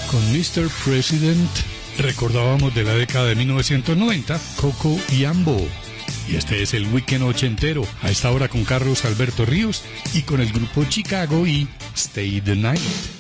Con Mr. President recordábamos de la década de 1990 Coco y Ambo. Y este es el Weekend ochentero, a esta hora con Carlos Alberto Ríos y con el grupo Chicago y Stay the Night.